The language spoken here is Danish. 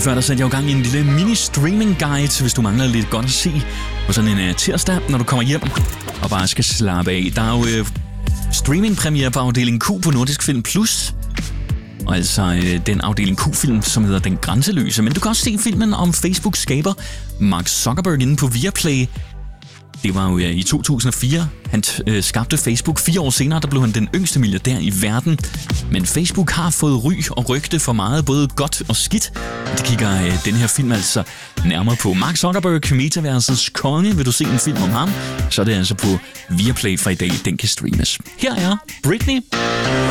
Lige før der satte jeg jo gang i en lille mini-streaming-guide, hvis du mangler lidt godt at se på sådan en tirsdag, når du kommer hjem og bare skal slappe af. Der er jo streaming-premiere på afdeling Q på Nordisk Film Plus. Og altså den afdeling Q-film, som hedder Den Grænseløse. Men du kan også se filmen om Facebook-skaber Mark Zuckerberg inde på Viaplay. Det var jo i 2004. Han skabte Facebook. 4 år senere, der blev han den yngste milliardær i verden. Men Facebook har fået ry og rygte for meget, både godt og skidt. Det kigger den her film altså nærmere på. Mark Zuckerberg, metaversets konge. Vil du se en film om ham, så er det altså på Viaplay fra i dag. Den kan streames. Her er Britney.